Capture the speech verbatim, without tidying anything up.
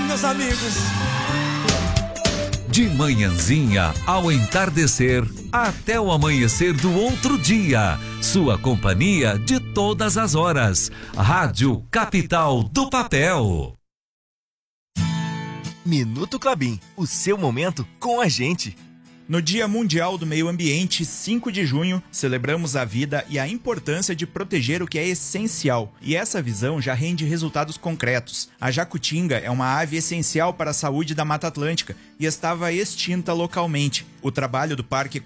meus amigos. De manhãzinha ao entardecer, até o amanhecer do outro dia. Sua companhia de todas as horas. Rádio Capital do Papel. Minuto Klabin, o seu momento com a gente. No Dia Mundial do Meio Ambiente, cinco de junho, celebramos a vida e a importância de proteger o que é essencial. E essa visão já rende resultados concretos. A jacutinga é uma ave essencial para a saúde da Mata Atlântica e estava extinta localmente. O trabalho do Parque